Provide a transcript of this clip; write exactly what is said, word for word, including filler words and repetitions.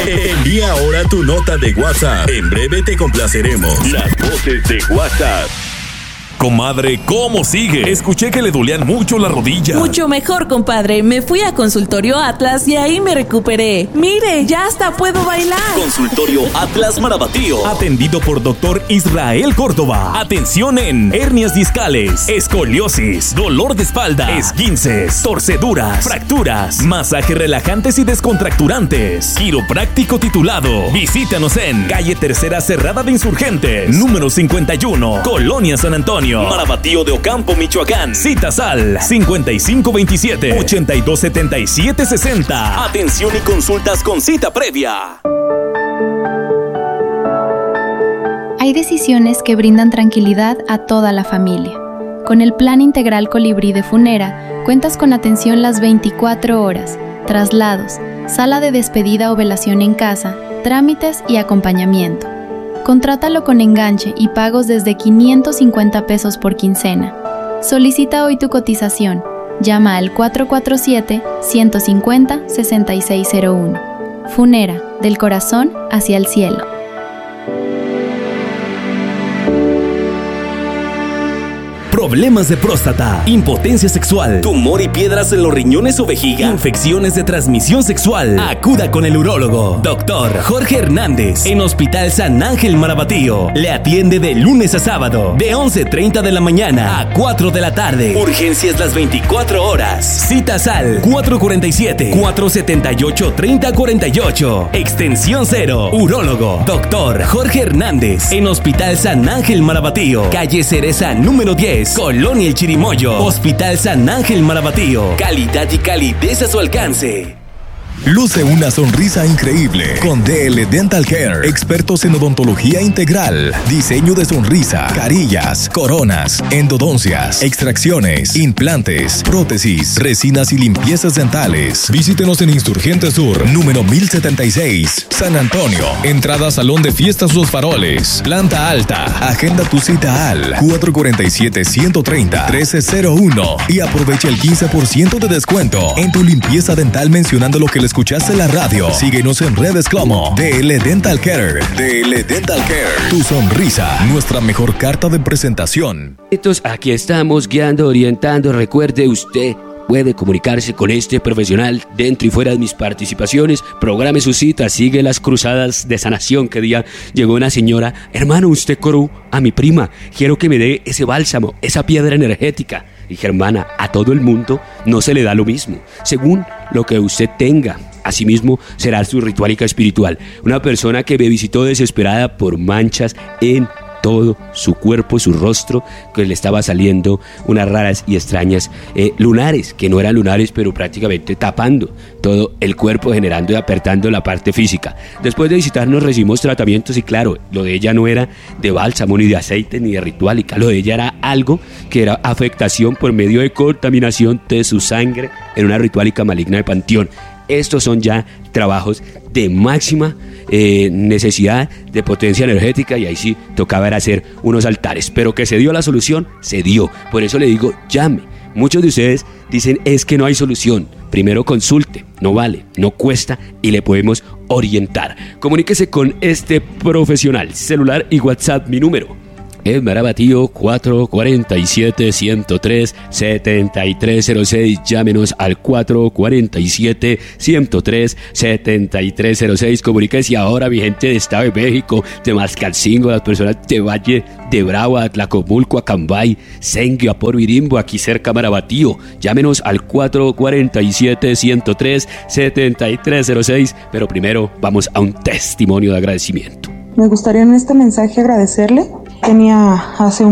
Envía ahora tu nota de WhatsApp. En breve te complaceremos. Las voces de WhatsApp. Comadre, ¿cómo sigue? Escuché que le dolían mucho las rodillas. Mucho mejor, compadre. Me fui a Consultorio Atlas y ahí me recuperé. Mire, ya hasta puedo bailar. Consultorio Atlas Marabatío. Atendido por doctor Israel Córdoba. Atención en hernias discales, escoliosis, dolor de espalda, esguinces, torceduras, fracturas, masajes relajantes y descontracturantes. Quiropráctico titulado. Visítanos en calle Tercera Cerrada de Insurgentes, número cincuenta y uno, Colonia San Antonio, Marabatío de Ocampo, Michoacán. Citas al cincuenta y cinco veintisiete, ochenta y dos setenta y siete sesenta. Atención y consultas con cita previa. Hay decisiones que brindan tranquilidad a toda la familia. Con el Plan Integral Colibrí de Funera, cuentas con atención las veinticuatro horas, traslados, sala de despedida o velación en casa, trámites y acompañamiento. Contrátalo con enganche y pagos desde quinientos cincuenta pesos por quincena. Solicita hoy tu cotización. Llama al cuatro cuatro siete, uno cinco cero, seis seis cero uno. Funera, del corazón hacia el cielo. Problemas de próstata, impotencia sexual, tumor y piedras en los riñones o vejiga, infecciones de transmisión sexual. Acuda con el urólogo, doctor Jorge Hernández, en Hospital San Ángel Marabatío. Le atiende de lunes a sábado, de once treinta de la mañana a cuatro de la tarde. Urgencias las veinticuatro horas. Citas al cuatro cuatro siete, cuatro siete ocho, tres cero cuatro ocho. Extensión cero. Urólogo, doctor Jorge Hernández, en Hospital San Ángel Marabatío. Calle Cereza, número diez. Colonia El Chirimoyo. Hospital San Ángel Marabatío. Calidad y calidez a su alcance. Luce una sonrisa increíble con D L Dental Care, expertos en odontología integral, diseño de sonrisa, carillas, coronas, endodoncias, extracciones, implantes, prótesis, resinas y limpiezas dentales. Visítenos en Insurgente Sur, número mil setenta y seis, San Antonio. Entrada Salón de Fiestas Los Faroles, planta alta. Agenda tu cita al cuatro cuatro siete, uno tres cero, uno tres cero uno y aprovecha el quince por ciento de descuento en tu limpieza dental mencionando lo que le escuchaste en la radio. Síguenos en redes como D L Dental Care. D L Dental Care. Tu sonrisa, nuestra mejor carta de presentación. Aquí estamos guiando, orientando. Recuerde, usted puede comunicarse con este profesional dentro y fuera de mis participaciones. Programe su cita, sigue las cruzadas de sanación. Que día llegó una señora: hermano, usted curó a mi prima, quiero que me dé ese bálsamo, esa piedra energética. Dije: hermana, a todo el mundo no se le da lo mismo, según lo que usted tenga. Asimismo será su ritualica espiritual. Una persona que me visitó desesperada por manchas en todo su cuerpo, su rostro, que le estaba saliendo unas raras y extrañas eh, lunares, que no eran lunares, pero prácticamente tapando todo el cuerpo, generando y apertando la parte física. Después de visitarnos recibimos tratamientos y claro, lo de ella no era de bálsamo, ni de aceite, ni de ritualica. Lo de ella era algo que era afectación por medio de contaminación de su sangre en una ritualica maligna de panteón. Estos son ya trabajos de máxima eh, necesidad de potencia energética y ahí sí tocaba era hacer unos altares. Pero que se dio la solución, se dio. Por eso le digo, llame. Muchos de ustedes dicen, es que no hay solución. Primero consulte, no vale, no cuesta y le podemos orientar. Comuníquese con este profesional. Celular y WhatsApp, mi número es Marabatío cuatro cuatro siete, uno cero tres, siete tres cero seis. Llámenos al cuatro cuatro siete, uno cero tres, siete tres cero seis. Comuníquese ahora, mi gente de Estado de México, de Mascalcingo, las personas de Valle de Brava, Tlacomulco, Acambay, Senguio, Aporvirimbo, aquí cerca Marabatío. Llámenos al cuatro cuatro siete, uno cero tres, siete tres cero seis. Pero primero vamos a un testimonio de agradecimiento. Me gustaría en este mensaje agradecerle. Tenía hace un